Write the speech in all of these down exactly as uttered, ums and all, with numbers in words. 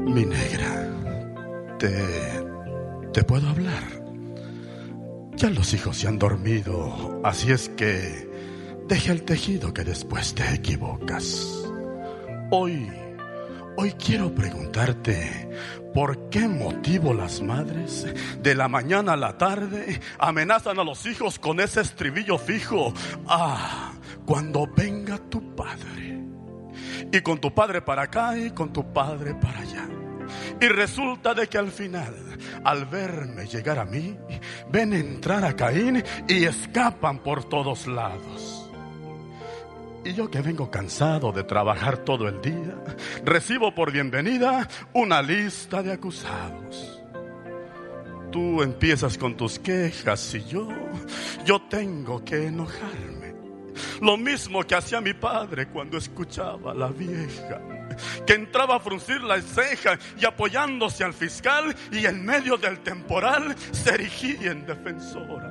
Mi negra, te, te puedo hablar. Ya los hijos se han dormido, así es que deja el tejido que después te equivocas. Hoy, hoy quiero preguntarte, ¿por qué motivo las madres de la mañana a la tarde amenazan a los hijos con ese estribillo fijo? Ah, cuando venga tu padre. Y con tu padre para acá y con tu padre para allá. Y resulta de que al final, al verme llegar a mí, ven entrar a Caín y escapan por todos lados. Y yo que vengo cansado de trabajar todo el día, recibo por bienvenida una lista de acusados. Tú empiezas con tus quejas y yo, yo tengo que enojarme. Lo mismo que hacía mi padre cuando escuchaba a la vieja, que entraba a fruncir la ceja y apoyándose al fiscal, y en medio del temporal se erigía en defensora.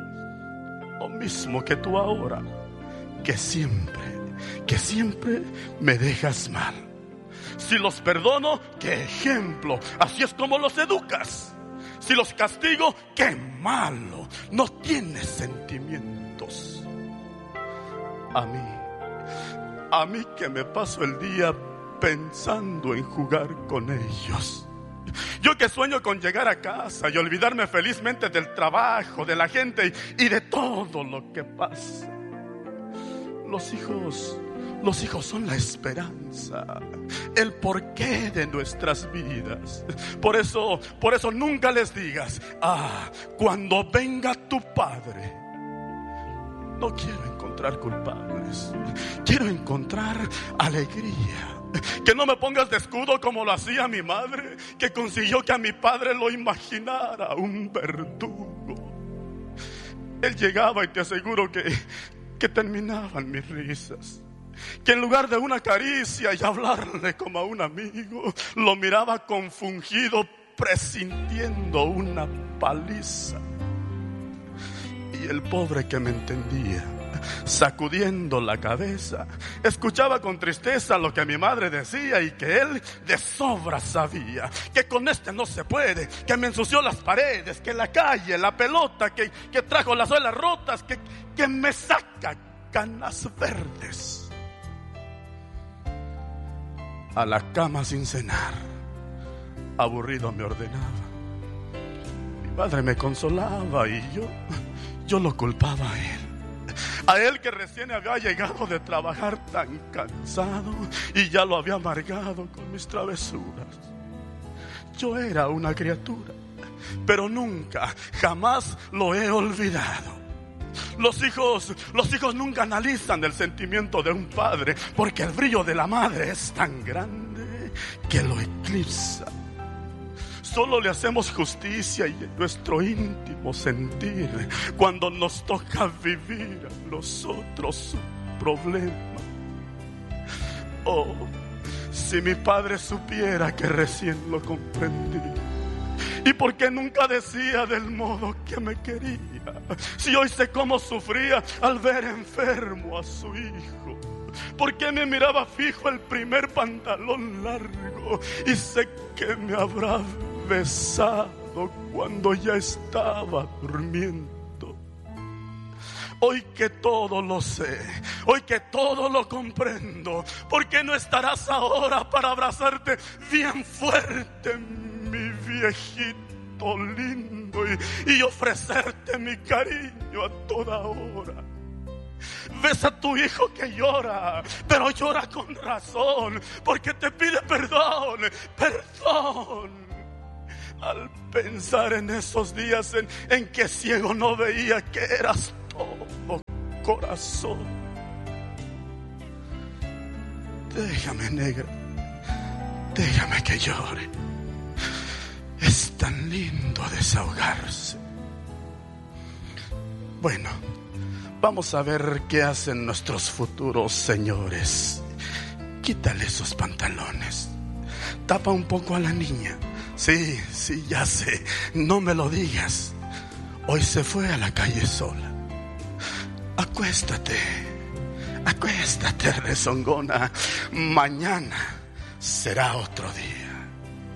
Lo mismo que tú ahora, que siempre, que siempre me dejas mal. Si los perdono, qué ejemplo, así es como los educas. Si los castigo, qué malo, no tienes sentimientos. A mí, a mí que me paso el día pensando en jugar con ellos. Yo que sueño con llegar a casa y olvidarme felizmente del trabajo, de la gente y de todo lo que pasa. Los hijos, los hijos son la esperanza, el porqué de nuestras vidas. Por eso, por eso nunca les digas, ah, cuando venga tu padre. No quiero encontrar culpables, quiero encontrar alegría. Que no me pongas de escudo como lo hacía mi madre, que consiguió que a mi padre lo imaginara un verdugo. Él llegaba y te aseguro que, que terminaban mis risas. Que en lugar de una caricia y hablarle como a un amigo, lo miraba confundido, presintiendo una paliza. Y el pobre que me entendía, sacudiendo la cabeza, escuchaba con tristeza lo que mi madre decía y que él de sobra sabía. Que con este no se puede, que me ensució las paredes, que la calle, la pelota, que, que trajo las suelas rotas, que, que me saca canas verdes. A la cama sin cenar, aburrido me ordenaba. Mi madre me consolaba y yo... Yo lo culpaba a él, a él que recién había llegado de trabajar tan cansado y ya lo había amargado con mis travesuras. Yo era una criatura, pero nunca, jamás lo he olvidado. Los hijos, los hijos nunca analizan el sentimiento de un padre, porque el brillo de la madre es tan grande que lo eclipsa. Solo le hacemos justicia y en nuestro íntimo sentir cuando nos toca vivir a los otros su problema. Oh, si mi padre supiera que recién lo comprendí. ¿Y por qué nunca decía del modo que me quería? Si hoy sé cómo sufría al ver enfermo a su hijo. ¿Por qué me miraba fijo el primer pantalón largo? Y sé que me habrá besado cuando ya estaba durmiendo. Hoy que todo lo sé, hoy que todo lo comprendo, ¿por qué no estarás ahora para abrazarte bien fuerte, mi viejito lindo, y, y ofrecerte mi cariño a toda hora? Ves a tu hijo que llora, pero llora con razón, porque te pide perdón, perdón. Al pensar en esos días en, en que ciego no veía que eras todo corazón. Déjame, negra, déjame que llore. Es tan lindo desahogarse. Bueno, vamos a ver qué hacen nuestros futuros señores. Quítale esos pantalones. Tapa un poco a la niña. Sí, sí, ya sé. No me lo digas. Hoy se fue a la calle sola. Acuéstate. Acuéstate, rezongona. Mañana será otro día.